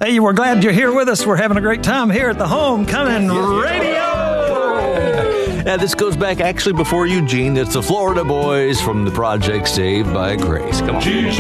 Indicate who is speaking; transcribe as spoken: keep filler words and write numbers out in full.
Speaker 1: Hey, we're glad you're here with us. We're having a great time here at the Homecoming Radio.
Speaker 2: Yeah, this goes back actually before Eugene. It's the Florida Boys from the project Saved by Grace. Come on. Jesus.